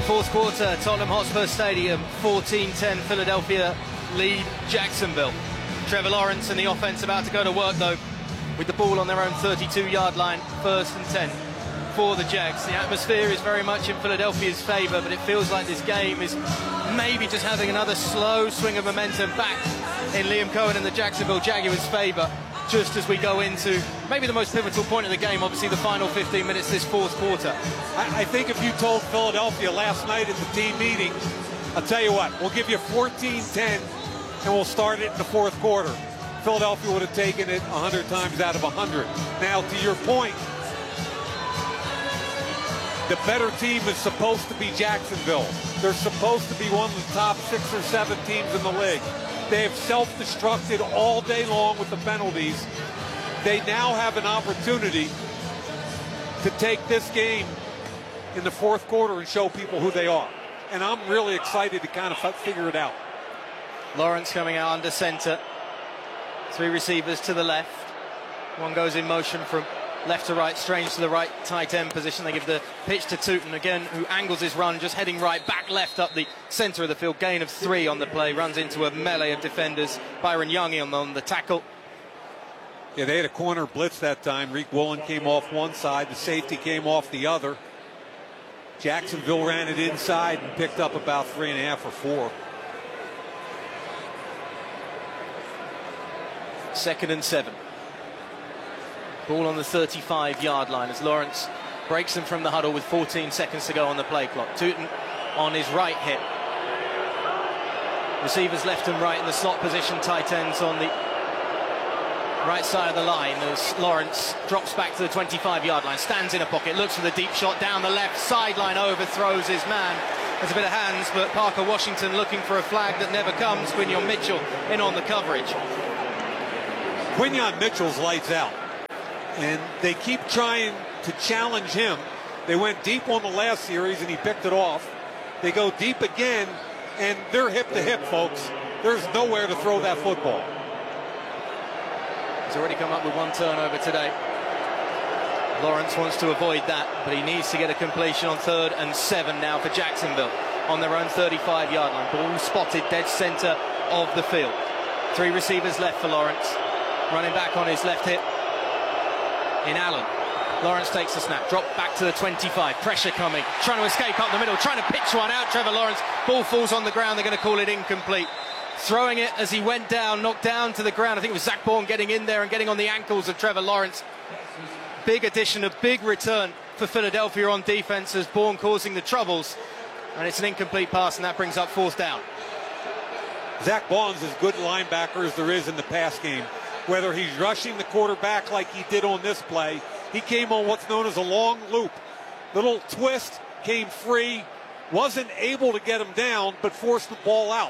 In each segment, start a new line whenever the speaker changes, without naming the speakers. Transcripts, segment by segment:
Fourth quarter, Tottenham Hotspur Stadium, 14-10, Philadelphia lead Jacksonville. Trevor Lawrence and the offense about to go to work, though, with the ball on their own 32-yard line, 1st and 10 for the Jags. The atmosphere is very much in Philadelphia's favour, but it feels like this game is maybe just having another slow swing of momentum back in Liam Cohen and the Jacksonville Jaguars' favour, just as we go into maybe the most pivotal point of the game, obviously the final 15 minutes this fourth quarter.
I think if you told Philadelphia last night at the team meeting, I'll tell you what, we'll give you 14-10 and we'll start it in the fourth quarter, Philadelphia would have taken it 100 times out of 100. Now, to your point, the better team is supposed to be Jacksonville. They're supposed to be one of the top 6 or 7 teams in the league. They have self-destructed all day long with the penalties. They now have an opportunity to take this game in the fourth quarter and show people who they are. And I'm really excited to kind of figure it out.
Lawrence coming out under center. 3 receivers to the left. One goes in motion from left to right, Strange to the right tight end position. They give the pitch to Tootin again, who angles his run, just heading right, back left up the center of the field. Gain of 3 on the play, runs into a melee of defenders. Byron Young on the tackle.
Yeah, they had a corner blitz that time. Reek Woolen came off one side, the safety came off the other. Jacksonville ran it inside and picked up about 3.5 or 4.
2nd and 7. Ball on the 35-yard line as Lawrence breaks him from the huddle with 14 seconds to go on the play clock. Tootin on his right hip. Receivers left and right in the slot position, tight ends on the right side of the line as Lawrence drops back to the 25-yard line, stands in a pocket, looks for the deep shot down the left sideline, overthrows his man. There's a bit of hands, but Parker Washington looking for a flag that never comes. Quinyon Mitchell in on the coverage.
Quinyon Mitchell's lights out. And they keep trying to challenge him. They went deep on the last series and he picked it off. They go deep again and they're hip to hip, folks. There's nowhere to throw that football.
He's already come up with 1 turnover today. Lawrence wants to avoid that, but he needs to get a completion on 3rd and 7 now for Jacksonville on their own 35-yard line. Ball spotted dead center of the field. 3 receivers left for Lawrence. Running back on his left hip in Allen. Lawrence takes the snap, drop back to the 25, pressure coming, trying to escape up the middle, trying to pitch one out. Trevor Lawrence, ball falls on the ground, they're going to call it incomplete. Throwing it as he went down, knocked down to the ground. I think it was Zach Bourne getting in there and getting on the ankles of Trevor Lawrence. Big addition, a big return for Philadelphia on defense as Bourne causing the troubles. And it's an incomplete pass, and that brings up 4th down.
Zach Bond's as good linebacker as there is in the pass game. Whether he's rushing the quarterback like he did on this play, he came on what's known as a long loop. Little twist, came free, wasn't able to get him down, but forced the ball out.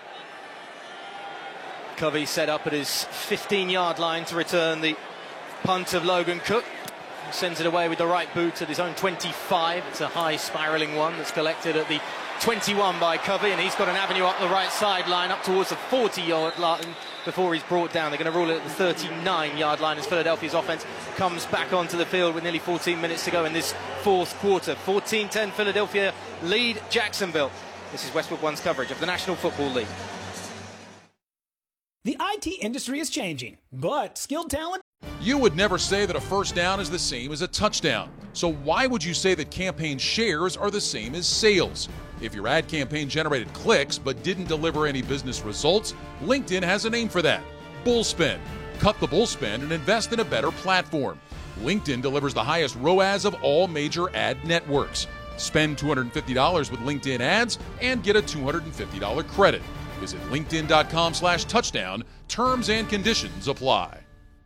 Covey set up at his 15-yard line to return the punt of Logan Cook. He sends it away with the right boot at his own 25. It's a high spiraling one that's collected at the 21 by Covey, and he's got an avenue up the right sideline up towards the 40-yard line before he's brought down. They're going to rule it at the 39-yard line as Philadelphia's offense comes back onto the field with nearly 14 minutes to go in this fourth quarter. 14-10, Philadelphia lead Jacksonville. This is Westwood One's coverage of the National Football League.
The IT industry is changing, but skilled talent?
You would never say that a first down is the same as a touchdown. So why would you say that campaign shares are the same as sales? If your ad campaign generated clicks but didn't deliver any business results, LinkedIn has a name for that: Bullspend. Cut the bullspend and invest in a better platform. LinkedIn delivers the highest ROAS of all major ad networks. Spend $250 with LinkedIn ads and get a $250 credit. Visit linkedin.com/touchdown. Terms and conditions apply.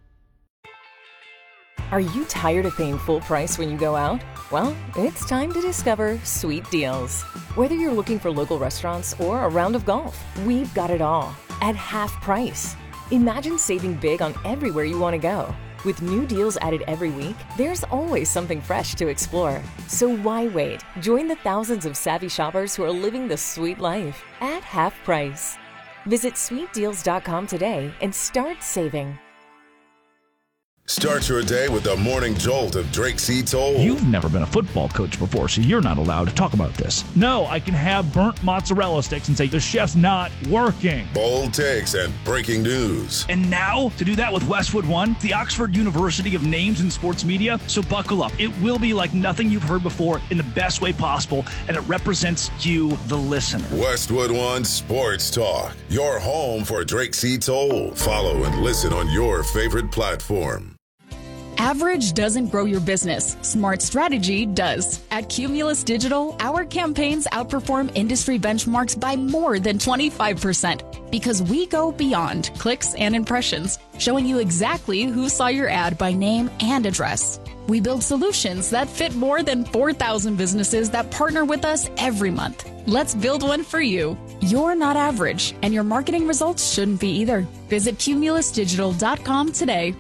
Are you tired of paying full price when you go out? Well, it's time to discover Sweet Deals. Whether you're looking for local restaurants or a round of golf, we've got it all at half price. Imagine saving big on everywhere you want to go. With new deals added every week, there's always something fresh to explore. So why wait? Join the thousands of savvy shoppers who are living the sweet life at half price. Visit sweetdeals.com today and start saving.
Start your day with the morning jolt of Drake C. Toll.
You've never been a football coach before, so you're not allowed to talk about this. No, I can have burnt mozzarella sticks and say the chef's not working.
Bold takes and breaking news.
And now, to do that with Westwood One, the Oxford University of names in sports media. So buckle up. It will be like nothing you've heard before in the best way possible, and it represents you, the listener.
Westwood One Sports Talk, your home for Drake C. Toll. Follow and listen on your favorite platform.
Average doesn't grow your business. Smart strategy does. At Cumulus Digital, our campaigns outperform industry benchmarks by more than 25% because we go beyond clicks and impressions, showing you exactly who saw your ad by name and address. We build solutions that fit more than 4,000 businesses that partner with us every month. Let's build one for you. You're not average, and your marketing results shouldn't be either. Visit cumulusdigital.com today.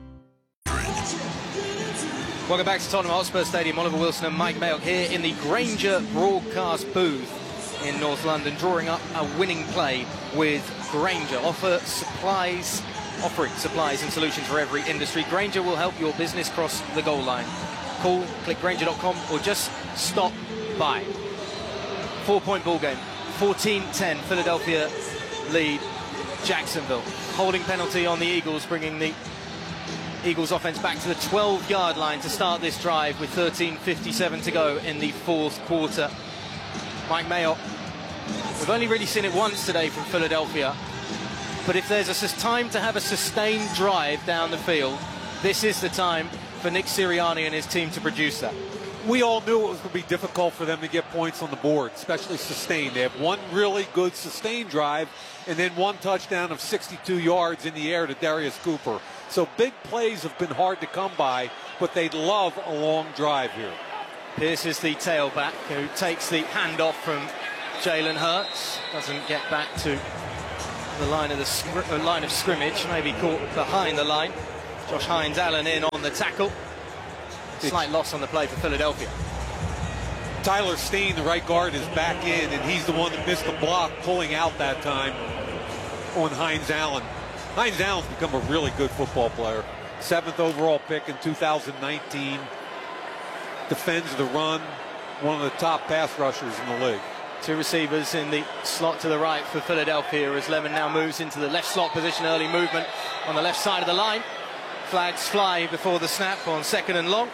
Welcome back to Tottenham Hotspur Stadium. Oliver Wilson and Mike Mayock here in the Grainger broadcast booth in North London, drawing up a winning play with Grainger. Offering supplies and solutions for every industry. Grainger will help your business cross the goal line. Call, click Grainger.com, or just stop by. 4-point ball game. 14-10. Philadelphia lead Jacksonville. Holding penalty on the Eagles, bringing the Eagles offense back to the 12-yard line to start this drive with 13:57 to go in the fourth quarter. Mike Mayock, we've only really seen it once today from Philadelphia, but if there's a time to have a sustained drive down the field, this is the time for Nick Sirianni and his team to produce that.
We all knew it was going to be difficult for them to get points on the board, especially sustained. They have one really good sustained drive and then one touchdown of 62 yards in the air to Darius Cooper. So big plays have been hard to come by, but they love a long drive here.
Pierce is the tailback who takes the handoff from Jalen Hurts. Doesn't get back to the line of scrimmage, maybe caught behind the line. Josh Hines-Allen in on the tackle. Slight loss on the play for Philadelphia.
Tyler Steen, the right guard, is back in, and he's the one that missed the block, pulling out that time on Hines-Allen. Hines-Allen's become a really good football player. 7th overall pick in 2019. Defends the run. One of the top pass rushers in the league.
Two receivers in the slot to the right for Philadelphia as Lemon now moves into the left slot position. Early movement on the left side of the line. Flags fly before the snap on 2nd and long.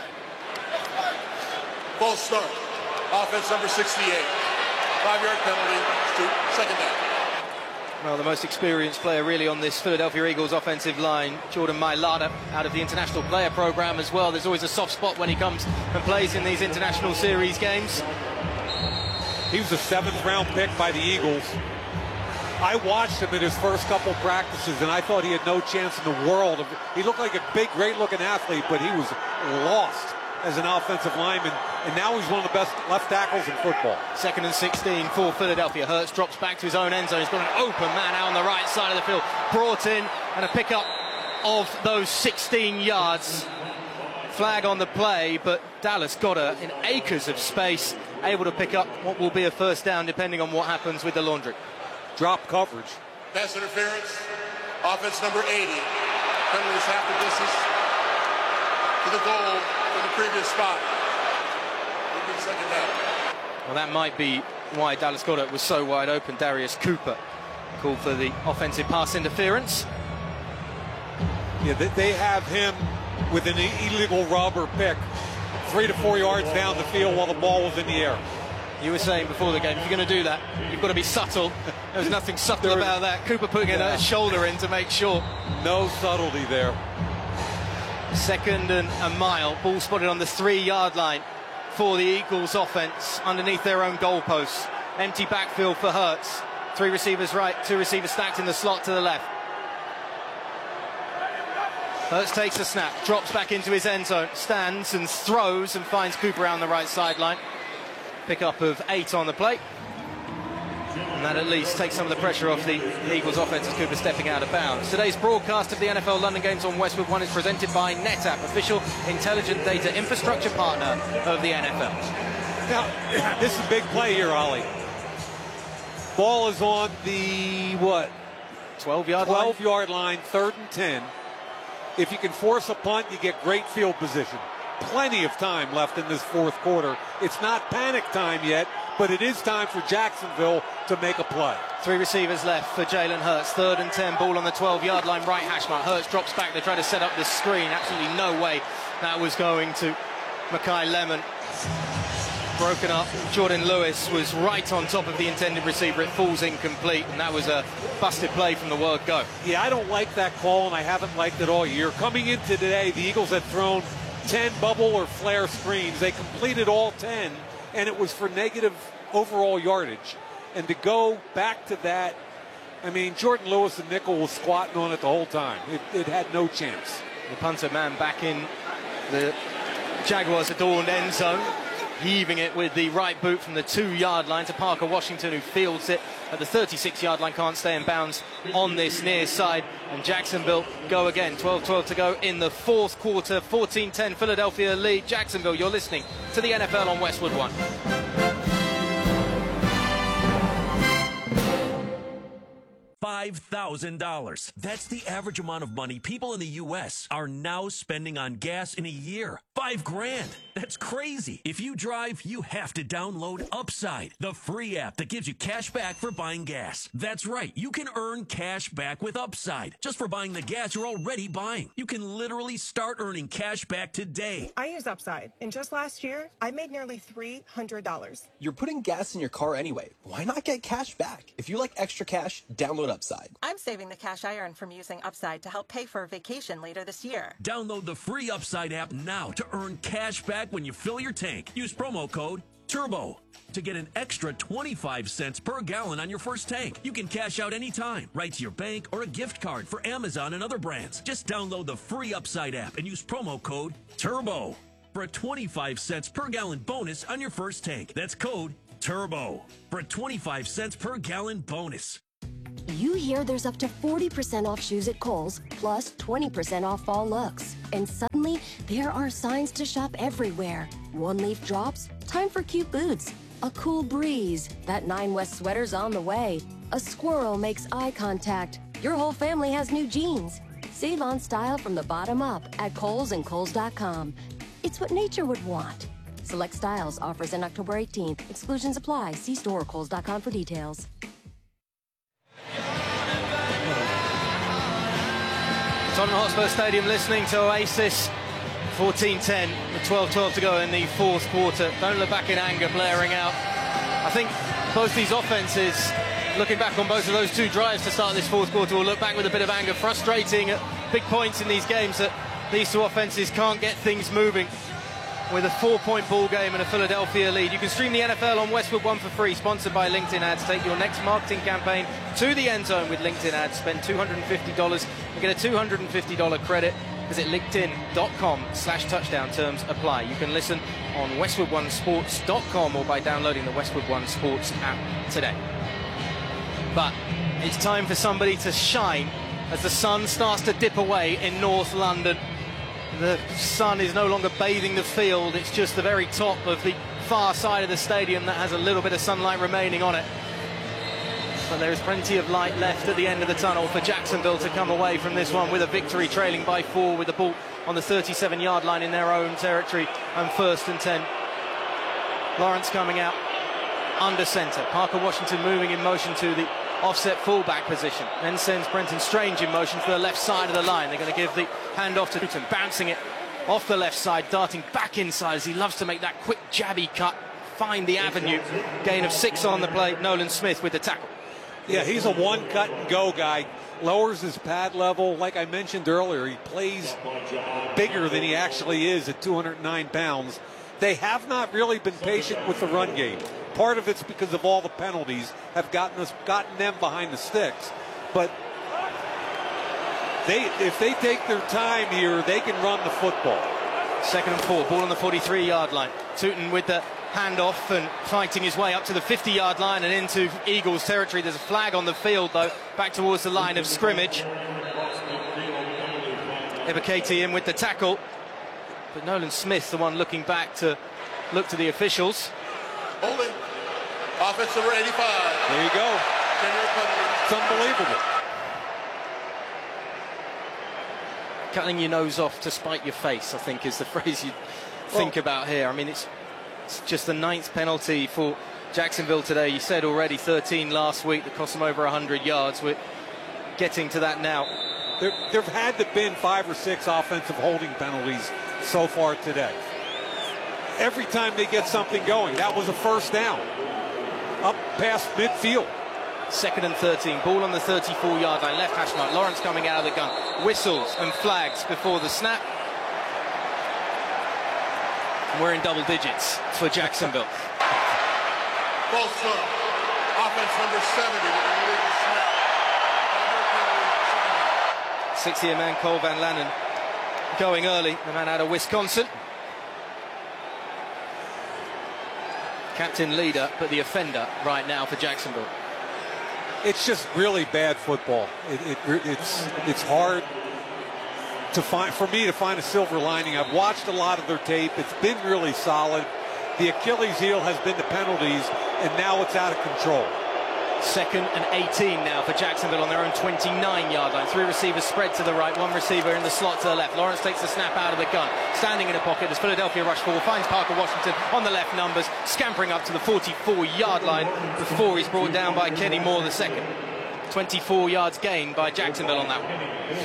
False start. Offense number 68. 5-yard penalty to second down.
Well, the most experienced player really on this Philadelphia Eagles offensive line, Jordan Mailata, out of the International Player Program as well. There's always a soft spot when he comes and plays in these International Series games.
He was a 7th-round pick by the Eagles. I watched him in his first couple practices, and I thought he had no chance in the world. He looked like a big, great-looking athlete, but he was lost as an offensive lineman, and now he's one of the best left tackles in football.
2nd and 16 for Philadelphia. Hurts drops back to his own end zone. He's got an open man out on the right side of the field. Brought in, and a pickup of those 16 yards. Flag on the play, but Dallas Goedert in acres of space, able to pick up what will be a first down depending on what happens with the laundry.
Drop coverage.
Pass interference. Offense number 80. Penalties half the distance to the goal from the previous spot. Second down.
Well, that might be why Dallas Goedert was so wide open. Darius Cooper called for the offensive pass interference.
Yeah, they have him with an illegal rubber pick 3 to 4 yards down the field while the ball was in the air.
You were saying before the game, if you're going to do that, you've got to be subtle. There's nothing subtle about that. Cooper putting a shoulder in to make sure.
No subtlety there.
2nd and a mile. Ball spotted on the 3-yard line for the Eagles offense underneath their own goalposts. Empty backfield for Hurts. 3 receivers right, 2 receivers stacked in the slot to the left. Hurts takes the snap, drops back into his end zone, stands and throws and finds Cooper around the right sideline. Pickup of 8 on the play. And that at least takes some of the pressure off the Eagles offense as Cooper stepping out of bounds. Today's broadcast of the NFL London Games on Westwood One is presented by NetApp, official intelligent data infrastructure partner of the NFL.
Now, this is a big play here, Ollie. Ball is on the,
12-yard line?
12-yard line, 3rd and 10. If you can force a punt, you get great field position. Plenty of time left in this fourth quarter. It's not panic time yet, but it is time for Jacksonville to make a play.
3 receivers left for Jalen Hurts. 3rd and 10, ball on the 12-yard line, right hash mark. Hurts drops back. They try to set up this screen. Absolutely no way that was going to Makai Lemon. Broken up. Jordan Lewis was right on top of the intended receiver. It falls incomplete, and that was a busted play from the word go.
Yeah, I don't like that call, and I haven't liked it all year. Coming into today, the Eagles had thrown 10 bubble or flare screens. They completed all 10, and it was for negative overall yardage. And to go back to that, I mean, Jordan Lewis and nickel was squatting on it the whole time. It had no chance.
The punter man back in the Jaguars' adorned end zone, heaving it with the right boot from the 2-yard line to Parker Washington, who fields it at the 36-yard line, can't stay in bounds on this near side. And Jacksonville go again. 12-12 to go in the fourth quarter. 14-10 Philadelphia lead. Jacksonville, you're listening to the NFL on Westwood One.
$5,000. That's the average amount of money people in the U.S. are now spending on gas in a year. $5,000. That's crazy. If you drive, you have to download Upside, the free app that gives you cash back for buying gas. That's right. You can earn cash back with Upside just for buying the gas you're already buying. You can literally start earning cash back today.
I use Upside, and just last year, I made nearly $300.
You're putting gas in your car anyway. Why not get cash back? If you like extra cash, download Upside.
I'm saving the cash I earn from using Upside to help pay for a vacation later this year.
Download the free Upside app now to earn cash back when you fill your tank. Use promo code TURBO to get an extra 25 cents per gallon on your first tank. You can cash out anytime, right to your bank or a gift card for Amazon and other brands. Just download the free Upside app and use promo code TURBO for a 25 cents per gallon bonus on your first tank. That's code TURBO for a 25 cents per gallon bonus.
You hear there's up to 40% off shoes at Kohl's, plus 20% off fall looks. And suddenly, there are signs to shop everywhere. One-leaf drops, time for cute boots. A cool breeze, that 9 West sweater's on the way. A squirrel makes eye contact. Your whole family has new jeans. Save on style from the bottom up at Kohl's and Kohl's.com. It's what nature would want. Select styles, offers in October 18th. Exclusions apply. See store or Kohl's.com for details.
Tottenham Hotspur Stadium listening to Oasis. 14-10 with 12-12 to go in the fourth quarter. Don't look back in anger blaring out. I think both these offenses, looking back on both of those two drives to start this fourth quarter, will look back with a bit of anger. Frustrating at big points in these games that these two offenses can't get things moving. With a 4-point ball game and a Philadelphia lead. You can stream the NFL on Westwood One for free, sponsored by LinkedIn Ads. Take your next marketing campaign to the end zone with LinkedIn Ads. Spend $250 and get a $250 credit. Visit linkedin.com/touchdown. Terms apply. You can listen on westwoodonesports.com or by downloading the Westwood One Sports app today. But it's time for somebody to shine as the sun starts to dip away in North London. The sun is no longer bathing the field. It's just the very top of the far side of the stadium that has a little bit of sunlight remaining on it. But there is plenty of light left at the end of the tunnel for Jacksonville to come away from this one with a victory, trailing by 4 with the ball on the 37-yard line in their own territory and 1st and 10. Lawrence coming out under center. Parker Washington moving in motion to the offset fullback position, then sends Brenton Strange in motion for the left side of the line. They're going to give the handoff to Newton, bouncing it off the left side, darting back inside as he loves to make that quick jabby cut, find the avenue. Gain of 6 on the play. Nolan Smith with the tackle.
Yeah, he's a one cut and go guy. Lowers his pad level. Like I mentioned earlier, he plays bigger than he actually is at 209 pounds. They have not really been patient with the run game. Part of it's because of all the penalties have gotten them behind the sticks. But if they take their time here, they can run the football.
2nd and 4, ball on the 43-yard line. Tootin with the handoff and fighting his way up to the 50-yard line and into Eagles territory. There's a flag on the field, though, back towards the line of scrimmage. Ebiketie in with the tackle. But Nolan Smith, the one looking back to look to the officials.
Holding. Offense number 85.
There you go. It's unbelievable.
cutting your nose off to spite your face, I think, is the phrase you think about here. I mean, it's just the 9th penalty for Jacksonville today. You said already 13 last week that cost them over 100 yards. We're getting to that now.
There have had to been 5 or 6 offensive holding penalties so far today. Every time they get something going, that was a first down up past midfield.
2nd and 13, ball on the 34-yard line, left hash mark. Lawrence coming out of the gun. Whistles and flags before the snap. And we're in double digits for Jacksonville.
False start. Offense number 70 with the illegal snap.
60-year man Cole Van Lanen going early, the man out of Wisconsin. Captain leader, but the offender right now for Jacksonville.
It's just really bad football. It's hard to find, for me to find a silver lining. I've watched a lot of their tape. It's been really solid. The Achilles heel has been the penalties, and now it's out of control.
2nd and 18 now for Jacksonville on their own 29-yard line. 3 receivers spread to the right, 1 receiver in the slot to the left. Lawrence takes the snap out of the gun, standing in a pocket as Philadelphia rush forward, finds Parker Washington on the left numbers, scampering up to the 44-yard line before he's brought down by Kenny Moore the second. 24 yards gain by Jacksonville on that one.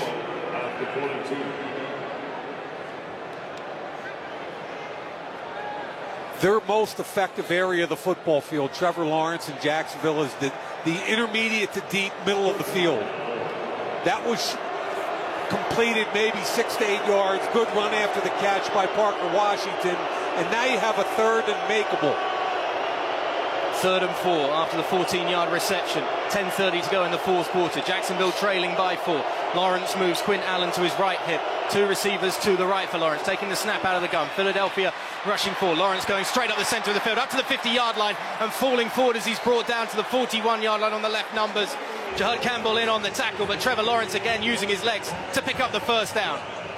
Their most effective area of the football field, Trevor Lawrence and Jacksonville, is the intermediate to deep middle of the field. That was completed maybe 6 to 8 yards. Good run after the catch by Parker Washington. And now you have a 3rd and makeable.
3rd and 4 after the 14-yard reception. 10:30 to go in the 4th quarter. Jacksonville trailing by 4. Lawrence moves Quint Allen to his right hip. 2 receivers to the right for Lawrence, taking the snap out of the gun. Philadelphia rushing forward. Lawrence going straight up the center of the field, up to the 50-yard line, and falling forward as he's brought down to the 41-yard line on the left numbers. Jahad Campbell in on the tackle, but Trevor Lawrence again using his legs to pick up the first down.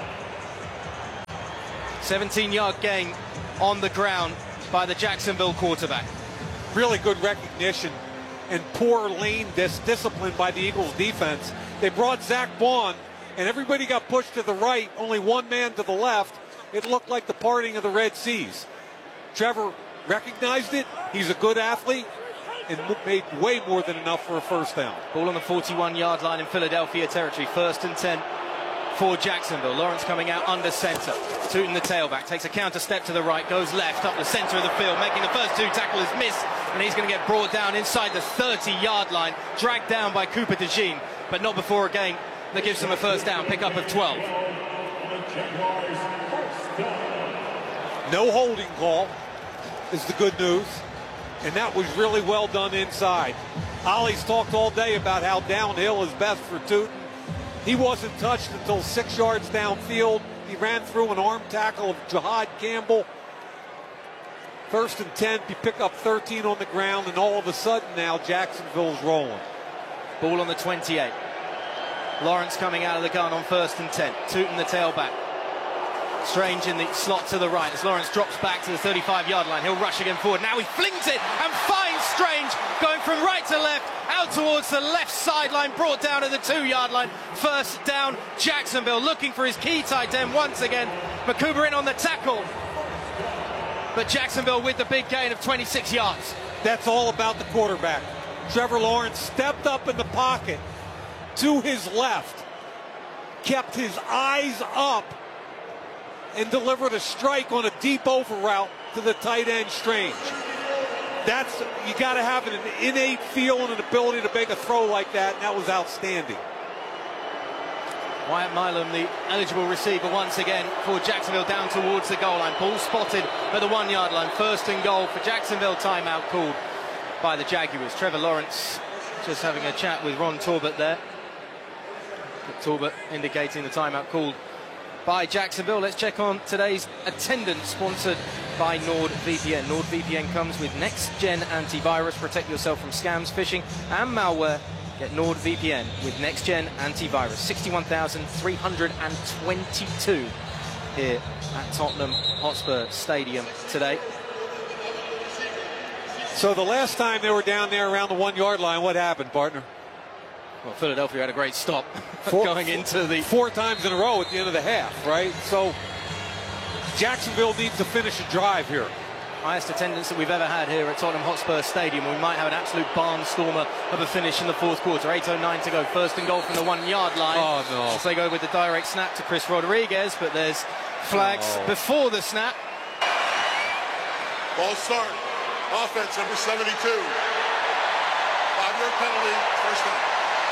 17-yard gain on the ground by the Jacksonville quarterback.
Really good recognition and poor lane discipline by the Eagles defense. They brought Zach Vaughn, and everybody got pushed to the right, only one man to the left. It looked like the parting of the Red Seas. Trevor recognized it. He's a good athlete and made way more than enough for a first down.
Ball on the 41-yard line in Philadelphia territory. 1st and 10 for Jacksonville. Lawrence coming out under center. Tootin, the tailback, takes a counter step to the right, goes left up the center of the field, making the first 2 tackles miss, and he's going to get brought down inside the 30-yard line, dragged down by Cooper DeJean, but not before a gain that gives them a first down, pickup of 12.
No holding call is the good news, and that was really well done inside. Ollie's talked all day about how downhill is best for Tootin. He wasn't touched until 6 yards downfield. He ran through an arm tackle of Jahad Campbell. 1st and 10, you pick up 13 on the ground, and all of a sudden now Jacksonville's rolling.
Ball on the 28. Lawrence coming out of the gun on 1st and 10. Tootin, the tailback. Strange in the slot to the right as Lawrence drops back to the 35-yard line. He'll rush again forward. Now he flings it and finds Strange going from right to left, out towards the left sideline, brought down at the 2-yard line. First down, Jacksonville looking for his key tight end once again. McCouber in on the tackle, but Jacksonville with the big gain of 26 yards.
That's all about the quarterback. Trevor Lawrence stepped up in the pocket to his left, kept his eyes up, and delivered a strike on a deep over route to the tight end Strange. That's, you got to have an innate feel and an ability to make a throw like that, and that was outstanding.
Wyatt Milam, the eligible receiver once again for Jacksonville, down towards the goal line. Ball spotted at the 1-yard line. 1st and goal for Jacksonville. Timeout called by the Jaguars. Trevor Lawrence just having a chat with Ron Torbert there. Torbert indicating the timeout called by Jacksonville. Let's check on today's attendance, sponsored by NordVPN. NordVPN comes with next-gen antivirus. Protect yourself from scams, phishing, and malware. Get NordVPN with next-gen antivirus. 61,322 here at Tottenham Hotspur Stadium today.
So the last time they were down there around the 1-yard line, what happened, partner?
Well, Philadelphia had a great stop going into the...
4 times in a row at the end of the half, right? So Jacksonville needs to finish a drive here.
Highest attendance that we've ever had here at Tottenham Hotspur Stadium. We might have an absolute barnstormer of a finish in the fourth quarter. 8:09 to go. First and goal from the 1-yard line.
Oh, no.
As they go with the direct snap to Chris Rodriguez, but there's flags before the snap.
Ball start. Offense, number 72. 5-yard penalty, first down.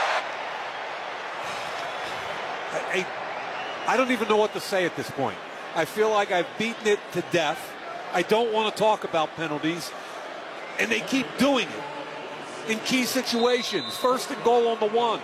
I don't even know what to say at this point. I feel like I've beaten it to death. I don't want to talk about penalties, and they keep doing it in key situations. First and goal on the 1.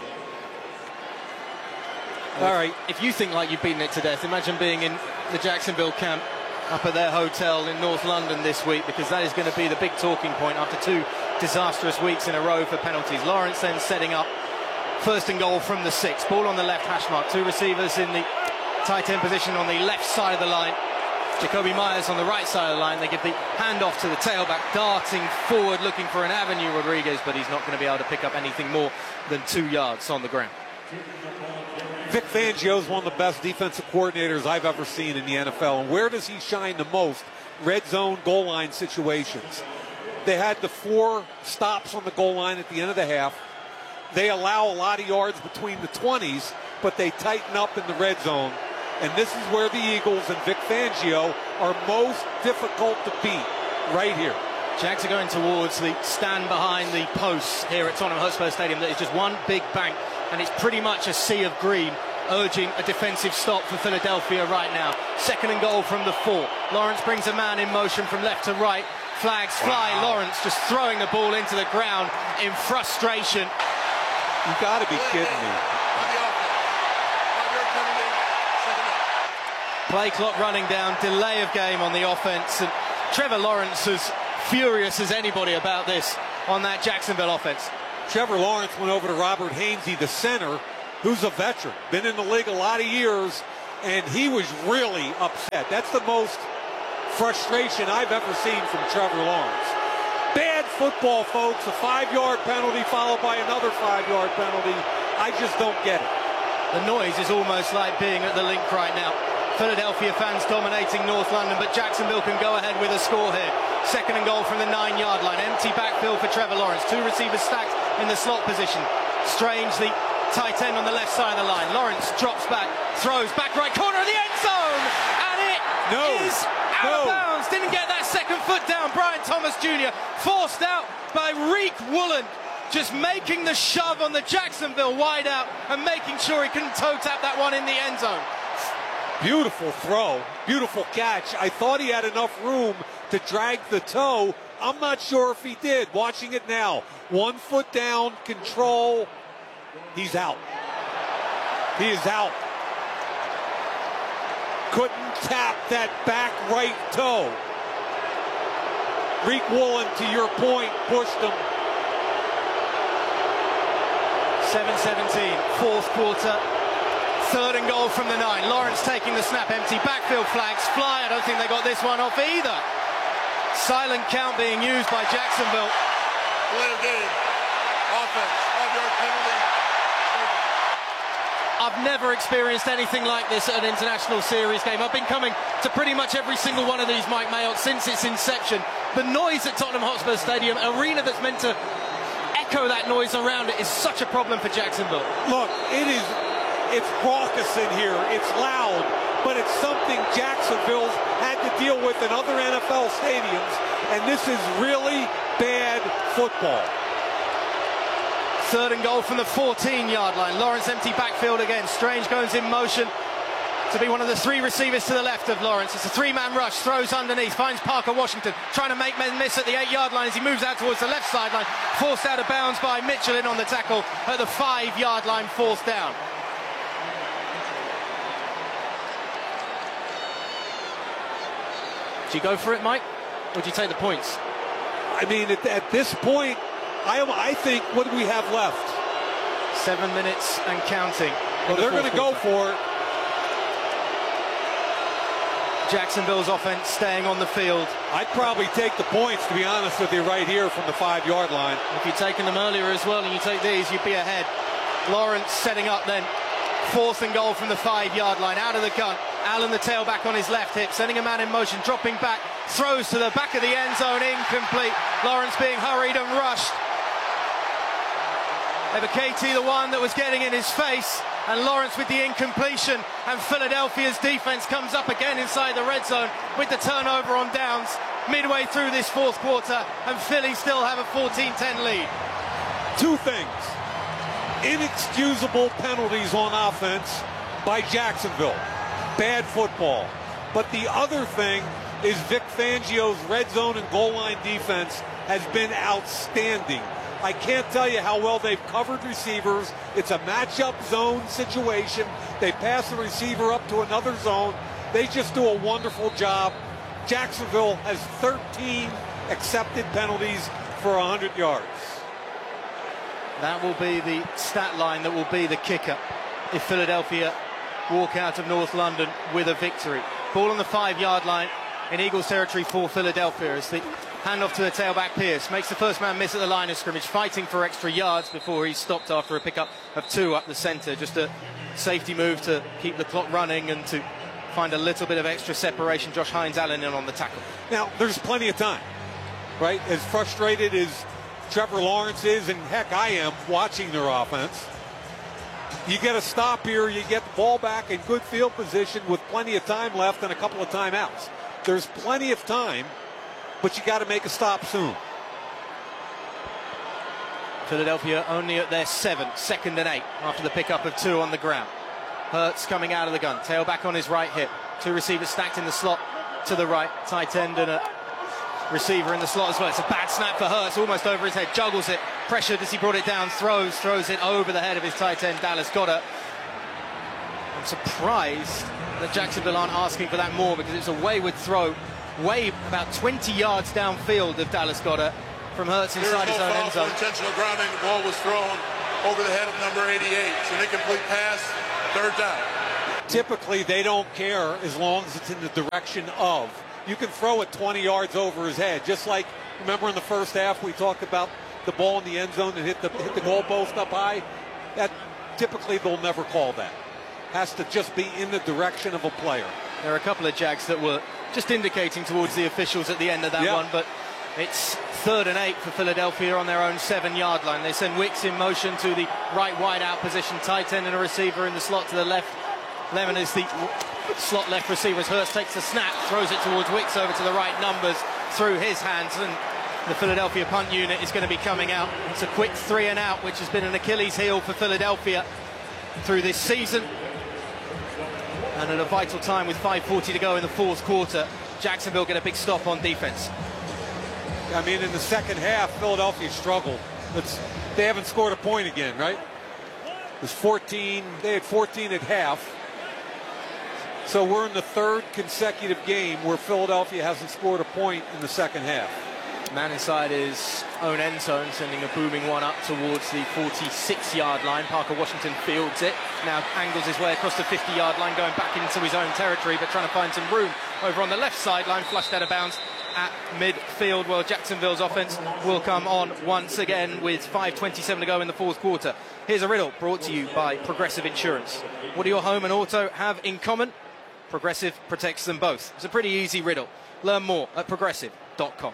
All right.
If you think like you've beaten it to death, imagine being in the Jacksonville camp up at their hotel in North London this week, because that is going to be the big talking point after 2 disastrous weeks in a row for penalties. Lawrence then setting up first and goal from the 6. Ball on the left hash mark. 2 receivers in the tight end position on the left side of the line. Jacoby Myers on the right side of the line. They give the handoff to the tailback, darting forward, looking for an avenue, Rodriguez, but he's not going to be able to pick up anything more than 2 yards on the ground.
Vic Fangio is one of the best defensive coordinators I've ever seen in the NFL. And where does he shine the most? Red zone, goal line situations. They had the 4 stops on the goal line at the end of the half. They allow a lot of yards between the 20s, but they tighten up in the red zone. And this is where the Eagles and Vic Fangio are most difficult to beat, right here.
Jags are going towards the stand behind the posts here at Tottenham Hotspur Stadium. That is just one big bank, and it's pretty much a sea of green, urging a defensive stop for Philadelphia right now. Second and goal from the 4. Lawrence brings a man in motion from left to right. Flags fly. Wow. Lawrence just throwing the ball into the ground in frustration.
You got to be kidding me.
Play clock running down, delay of game on the offense, and Trevor Lawrence is furious as anybody about this on that Jacksonville offense.
Trevor Lawrence went over to Robert Hainsey, the center, who's a veteran, been in the league a lot of years, and he was really upset. That's the most frustration I've ever seen from Trevor Lawrence. Bad football, folks. A 5-yard penalty followed by another 5-yard penalty. I just don't get it.
The noise is almost like being at the Link right now. Philadelphia fans dominating North London, but Jacksonville can go ahead with a score here. Second and goal from the 9-yard line. Empty backfield for Trevor Lawrence. 2 receivers stacked in the slot position. Strange, the tight end on the left side of the line. Lawrence drops back, throws back right corner of the end zone, and it is out of bounds. Didn't get that second foot down. Brian Thomas Jr. forced out by Reek Woolen, just making the shove on the Jacksonville wideout and making sure he couldn't toe tap that one in the end zone.
Beautiful throw, beautiful catch. I thought he had enough room to drag the toe. I'm not sure if he did. Watching it now. 1 foot down, control. He's out. He is out. Couldn't tap that back right toe. Reek Woolen, to your point, pushed him.
7:17, fourth quarter. Third and goal from the 9. Lawrence taking the snap. Empty backfield. Flags fly. I don't think they got this one off either. Silent count being used by Jacksonville.
Delay of game. Offense. 5-yard penalty.
I've never experienced anything like this at an international series game. I've been coming to pretty much every single one of these, Mike Mayock, since its inception. The noise at Tottenham Hotspur Stadium, arena that's meant to echo that noise around it, is such a problem for Jacksonville.
Look, it's raucous in here, it's loud, but it's something Jacksonville's had to deal with in other NFL stadiums, and this is really bad football.
Third and goal from the 14-yard line. Lawrence empty backfield again. Strange goes in motion to be one of the 3 receivers to the left of Lawrence. It's a 3-man rush, throws underneath, finds Parker Washington, trying to make men miss at the 8-yard line as he moves out towards the left sideline, forced out of bounds by Mitchell in on the tackle at the 5-yard line, fourth down. Do you go for it, Mike, or do you take the points?
I mean, at this point, I think, what do we have left?
7 minutes and counting.
Well, they're going to go for it.
Jacksonville's offense staying on the field.
I'd probably take the points, to be honest with you, right here from the 5-yard line.
If you'd taken them earlier as well and you take these, you'd be ahead. Lawrence setting up then. 4th and goal from the 5-yard line, out of the gun. Allen, the tailback, on his left hip, sending a man in motion, dropping back, throws to the back of the end zone, incomplete. Lawrence being hurried and rushed. Ebiketie, the one that was getting in his face, and Lawrence with the incompletion, and Philadelphia's defense comes up again inside the red zone with the turnover on downs midway through this 4th quarter, and Philly still have a 14-10 lead.
2 things. Inexcusable penalties on offense by Jacksonville. Bad football. But the other thing is Vic Fangio's red zone and goal line defense has been outstanding. I can't tell you how well they've covered receivers. It's a matchup zone situation. They pass the receiver up to another zone. They just do a wonderful job. Jacksonville has 13 accepted penalties for 100 yards.
That will be the stat line that will be the kicker if Philadelphia walk out of North London with a victory. Ball on the 5-yard line in Eagles territory for Philadelphia as the handoff to the tailback. Pierce makes the first man miss at the line of scrimmage, fighting for extra yards before he's stopped after a pickup of 2 up the center. Just a safety move to keep the clock running and to find a little bit of extra separation. Josh Hines-Allen in on the tackle.
Now, there's plenty of time, right? As frustrated as Trevor Lawrence is, and heck, I am watching their offense. You get a stop here, you get the ball back in good field position with plenty of time left and a couple of timeouts. There's plenty of time, but you got to make a stop soon.
Philadelphia only at their 7th, 2nd and 8 after the pickup of 2 on the ground. Hurts coming out of the gun, tailback on his right hip. 2 receivers stacked in the slot to the right, tight end and a receiver in the slot as well. It's a bad snap for Hurts, almost over his head, juggles it, pressured as he brought it down, throws it over the head of his tight end, Dallas Goedert. I'm surprised that Jacksonville aren't asking for that more, because it's a wayward throw, way about 20 yards downfield of Dallas Goedert from Hurts inside his own end zone.
Intentional grounding, the ball was thrown over the head of number 88. It's an incomplete pass, 3rd down.
Typically, they don't care as long as it's in the direction of. You can throw it 20 yards over his head, just like, remember in the first half we talked about the ball in the end zone and hit the goalpost up high? That typically they'll never call that. Has to just be in the direction of a player.
There are a couple of jags that were just indicating towards the officials at the end of that one, but it's 3rd and 8 for Philadelphia on their own 7-yard line. They send Wicks in motion to the right wide out position, tight end and a receiver in the slot to the left. Lemon is the slot left receiver as Hurst takes a snap, throws it towards Wicks over to the right numbers through his hands, and the Philadelphia punt unit is going to be coming out. It's a quick 3 and out, which has been an Achilles heel for Philadelphia through this season. And at a vital time with 5:40 to go in the 4th quarter, Jacksonville get a big stop on defense.
I mean, in the second half, Philadelphia struggled. They haven't scored a point again, right? It was 14. They had 14 at half. So we're in the 3rd consecutive game where Philadelphia hasn't scored a point in the second half.
Man inside his own end zone, sending a booming one up towards the 46-yard line. Parker Washington fields it, now angles his way across the 50-yard line, going back into his own territory, but trying to find some room over on the left sideline, flushed out of bounds at midfield. Well, Jacksonville's offense will come on once again with 5:27 to go in the 4th quarter. Here's a riddle brought to you by Progressive Insurance. What do your home and auto have in common? Progressive protects them both. It's a pretty easy riddle. Learn more at progressive.com.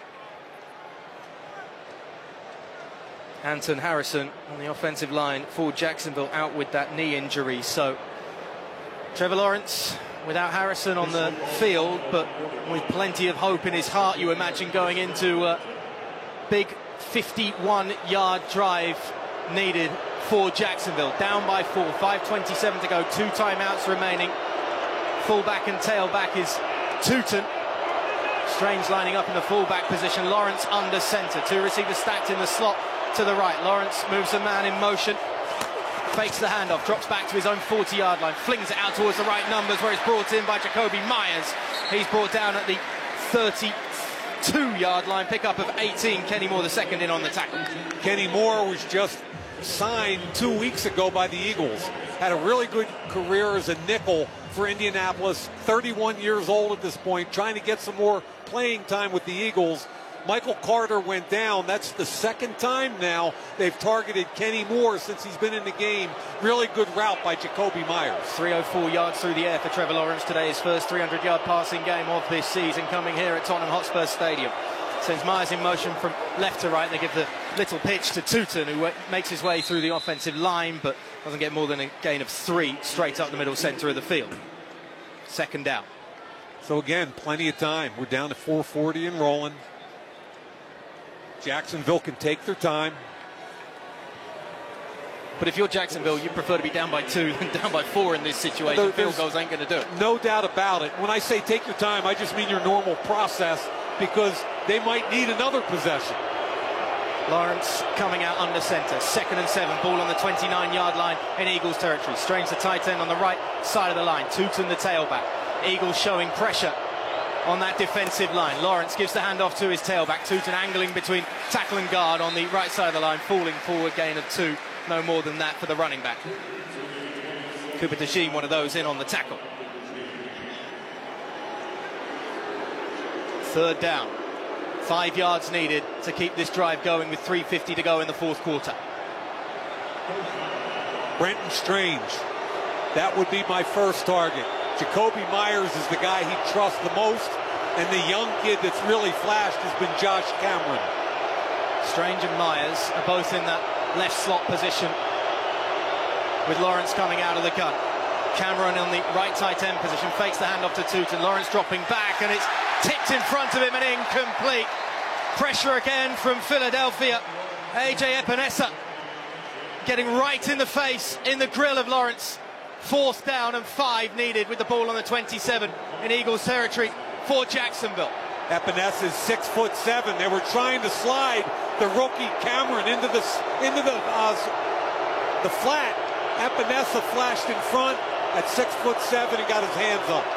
Anton Harrison on the offensive line for Jacksonville out with that knee injury. So Trevor Lawrence without Harrison on the field, but with plenty of hope in his heart, you imagine, going into a big 51-yard drive needed for Jacksonville. Down by 4, 5:27 to go, 2 timeouts remaining. Fullback and tailback is Tootin. Strange lining up in the fullback position. Lawrence under center. 2 receivers stacked in the slot to the right. Lawrence moves a man in motion, fakes the handoff, drops back to his own 40-yard line, flings it out towards the right numbers where it's brought in by Jakobi Meyers. He's brought down at the 32-yard line, pickup of 18. Kenny Moore the second in on the tackle.
Kenny Moore was just signed 2 weeks ago by the Eagles. Had a really good career as a nickel for Indianapolis. 31 years old at this point, trying to get some more playing time with the Eagles. Michael Carter went down. That's the second time now they've targeted Kenny Moore since he's been in the game. Really good route by Jakobi Meyers.
304 yards through the air for Trevor Lawrence today. His first 300-yard passing game of this season coming here at Tottenham Hotspur Stadium. Sends Myers in motion from left to right. They give the little pitch to Tootin, who makes his way through the offensive line, but doesn't get more than a gain of 3 straight up the middle center of the field. Second down.
So again, plenty of time. We're down to 4:40 and rolling. Jacksonville can take their time.
But if you're Jacksonville, you prefer to be down by 2 than down by 4 in this situation. Field goals ain't going to do it.
No doubt about it. When I say take your time, I just mean your normal process, because they might need another possession.
Lawrence coming out under center. 2nd and 7. Ball on the 29-yard line in Eagles territory. Strange the tight end on the right side of the line. Tootin the tailback. Eagles showing pressure on that defensive line. Lawrence gives the handoff to his tailback. Tootin angling between tackle and guard on the right side of the line. Falling forward, gain of 2. No more than that for the running back. Cooper DeJean, one of those, in on the tackle. 3rd down. 5 yards needed to keep this drive going with 3:50 to go in the 4th quarter.
Brenton Strange. That would be my first target. Jakobi Meyers is the guy he trusts the most, and the young kid that's really flashed has been Josh Cameron.
Strange and Myers are both in that left slot position, with Lawrence coming out of the gun. Cameron on the right tight end position, fakes the handoff to Tootin. Lawrence dropping back, and it's tipped in front of him and incomplete. Pressure again from Philadelphia. AJ Epinesa getting right in the face, in the grill of Lawrence. 4th down and 5 needed with the ball on the 27 in Eagles territory for Jacksonville.
Epinesa is 6'7". They were trying to slide the rookie Cameron into the flat. Epinesa flashed in front at 6'7" and got his hands up.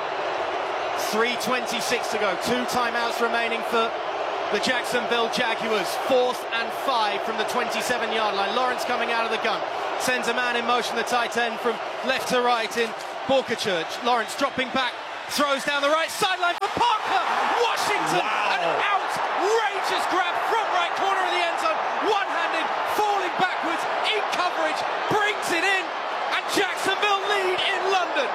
3:26 to go. 2 timeouts remaining for the Jacksonville Jaguars. 4th and 5 from the 27-yard line. Lawrence coming out of the gun. Sends a man in motion, the tight end, from left to right in Borkachurch. Lawrence dropping back. Throws down the right sideline for Parker Washington.
Wow.
An outrageous grab from right corner of the end zone. One-handed, falling backwards in coverage. Brings it in. And Jacksonville lead in London.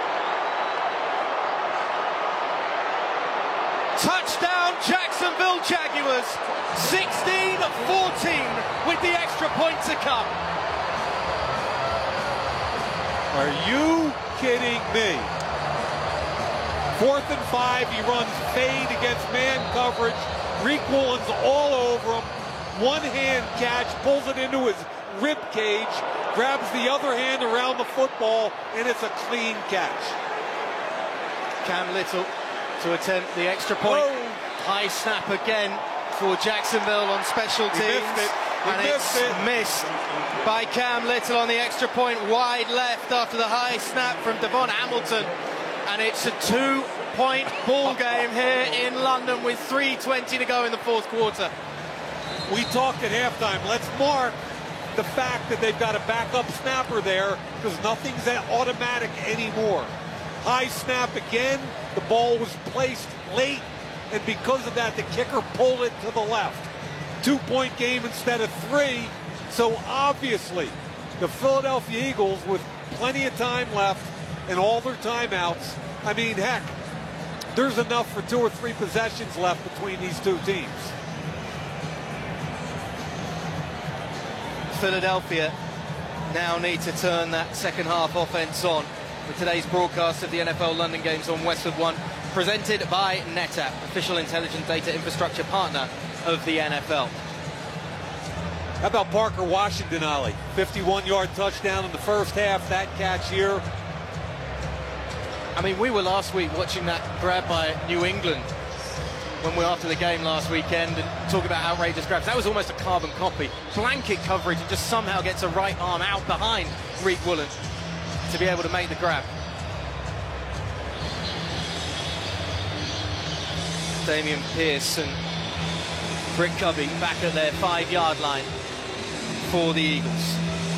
Touchdown Jacksonville Jaguars. 16-14 with the extra point to come.
Are you kidding me? 4th and 5, he runs fade against man coverage. Reek Woolens all over him. One-hand catch, pulls it into his rib cage, grabs the other hand around the football, and it's a clean catch.
Cam Little to attempt the extra point.
Whoa.
High snap again for Jacksonville on special teams. And it's missed by Cam Little on the extra point, wide left after the high snap from Devon Hamilton. And it's a 2-point ball game here in London with 3:20 to go in the 4th quarter.
We talked at halftime. Let's mark the fact that they've got a backup snapper there, because nothing's automatic anymore. High snap again. The ball was placed late, and because of that, the kicker pulled it to the left. 2-point game instead of 3. So obviously, the Philadelphia Eagles, with plenty of time left and all their timeouts, I mean, heck, there's enough for 2 or 3 possessions left between these two teams.
Philadelphia now need to turn that second half offense on with today's broadcast of the NFL London games on Westwood One, presented by NetApp, official intelligent data infrastructure partner of the NFL.
How about Parker Washington, Ollie? 51-yard touchdown in the first half. That catch here.
I mean, we were last week watching that grab by New England when we were after the game last weekend and talking about outrageous grabs. That was almost a carbon copy. Blanket coverage, and just somehow gets a right arm out behind Reek Woolen to be able to make the grab. Damian Pierce and Brick Covey back at their 5-yard line for the Eagles.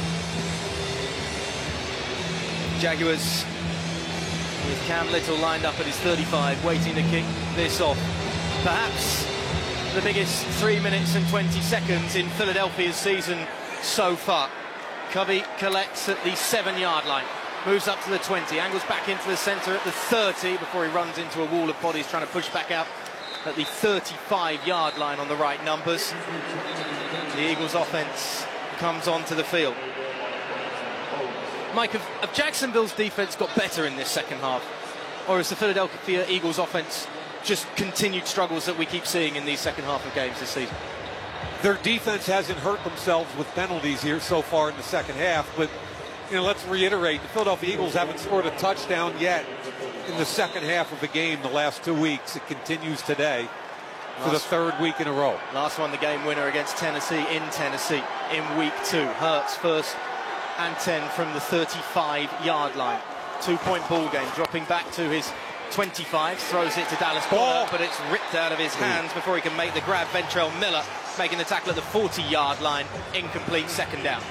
Jaguars with Cam Little lined up at his 35, waiting to kick this off. Perhaps the biggest 3 minutes and 20 seconds in Philadelphia's season so far. Covey collects at the 7-yard line, moves up to the 20, angles back into the center at the 30 before he runs into a wall of bodies trying to push back out at the 35-yard line on the right numbers. The Eagles offense comes onto the field. Mike, have Jacksonville's defense got better in this second half? Or is the Philadelphia Eagles offense just continued struggles that we keep seeing in these second half of games this season?
Their defense hasn't hurt themselves with penalties here so far in the second half, but let's reiterate, the Philadelphia Eagles haven't scored a touchdown yet in the second half of the game the last 2 weeks. It continues today for the third week in a row.
Last one, the game winner against Tennessee in Tennessee in week 2. Hurts first and 10 from the 35-yard line. 2-point ball game, dropping back to his 25, throws it to Dallas Goedert, but it's ripped out of his hands before he can make the grab. Ventrell Miller making the tackle at the 40-yard line, incomplete, second down.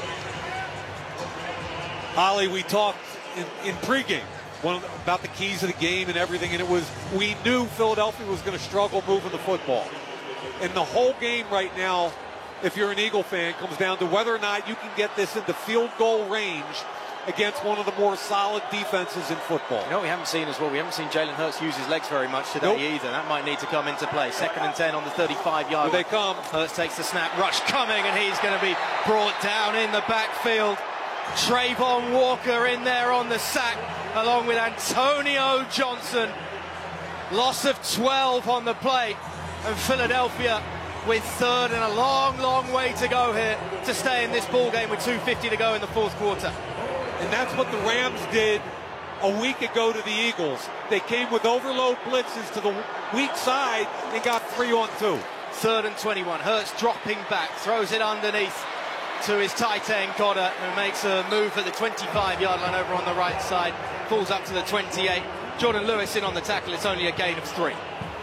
Holly, we talked in pregame about the keys of the game and everything, and we knew Philadelphia was going to struggle moving the football. And the whole game right now, if you're an Eagle fan, comes down to whether or not you can get this into field goal range against one of the more solid defenses in football.
We haven't seen as well. We haven't seen Jalen Hurts use his legs very much today either. That might need to come into play. 2nd and 10 on the 35-yard line.
Here they come.
Hurts takes the snap. Rush coming, and he's going to be brought down in the backfield. Trayvon Walker in there on the sack, along with Antonio Johnson. Loss of 12 on the play, and Philadelphia with 3rd and a long, long way to go here to stay in this ball game with 2:50 to go in the 4th quarter.
And that's what the Rams did a week ago to the Eagles. They came with overload blitzes to the weak side and got 3-on-2.
3rd and 21. Hurts dropping back, throws it underneath to his tight end Goedert, who makes a move at the 25-yard line over on the right side, falls up to the 28. Jordan Lewis in on the tackle. It's only a gain of 3.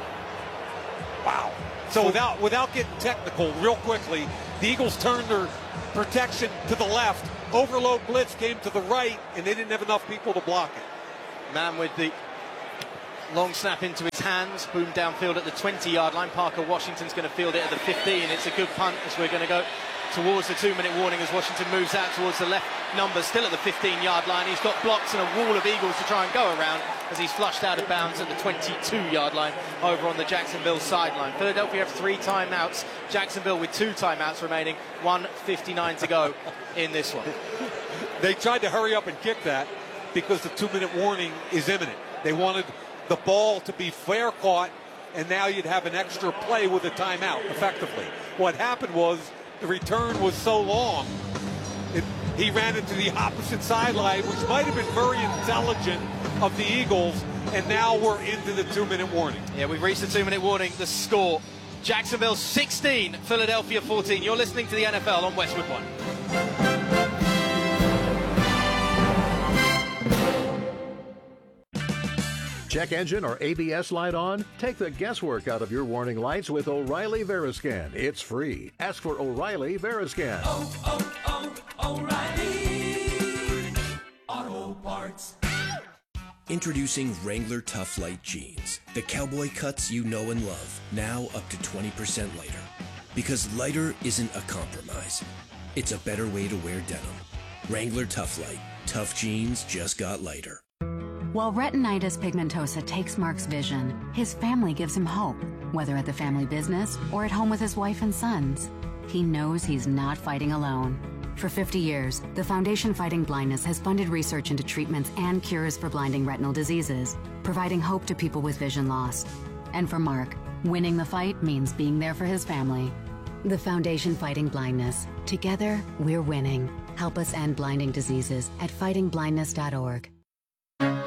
Wow. So without getting technical, real quickly, the Eagles turned their protection to the left. Overload blitz came to the right, and they didn't have enough people to block it.
Man with the long snap into his hands, boom downfield at the 20-yard line. Parker Washington's going to field it at the 15. It's a good punt as we're going to go towards the 2-minute warning as Washington moves out towards the left number, still at the 15-yard line. He's got blocks and a wall of Eagles to try and go around as he's flushed out of bounds at the 22-yard line over on the Jacksonville sideline. Philadelphia have 3 timeouts. Jacksonville with 2 timeouts remaining. 1:59 to go in this one.
They tried to hurry up and kick that because the 2-minute warning is imminent. They wanted the ball to be fair caught, and now you'd have an extra play with a timeout, effectively. What happened was the return was so long, he ran into the opposite sideline, which might have been very intelligent of the Eagles, and now we're into the 2-minute warning.
Yeah, we've reached the 2-minute warning. The score, Jacksonville 16, Philadelphia 14. You're listening to the NFL on Westwood One.
Check engine or ABS light on? Take the guesswork out of your warning lights with O'Reilly Veriscan. It's free. Ask for O'Reilly Veriscan.
O'Reilly Auto Parts. Introducing Wrangler Tough Light Jeans. The cowboy cuts you know and love. Now up to 20% lighter. Because lighter isn't a compromise. It's a better way to wear denim. Wrangler Tough Light. Tough jeans just got lighter.
While retinitis pigmentosa takes Mark's vision, his family gives him hope, whether at the family business or at home with his wife and sons. He knows he's not fighting alone. For 50 years, the Foundation Fighting Blindness has funded research into treatments and cures for blinding retinal diseases, providing hope to people with vision loss. And for Mark, winning the fight means being there for his family. The Foundation Fighting Blindness. Together, we're winning. Help us end blinding diseases at fightingblindness.org.